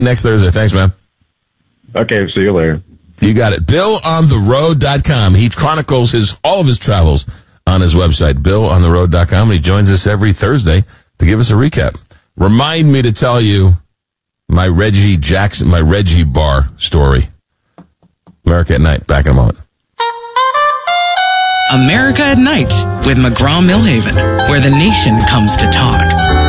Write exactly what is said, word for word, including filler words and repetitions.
next Thursday. Thanks, man. Okay, see you later. You got it. Bill on the road dot com. He chronicles his all of his travels on his website, Bill on the road dot com. He joins us every Thursday to give us a recap. Remind me to tell you my Reggie Jackson, my Reggie Bar story. America at Night. Back in a moment. America at Night with McGraw-Millhaven, where the nation comes to talk.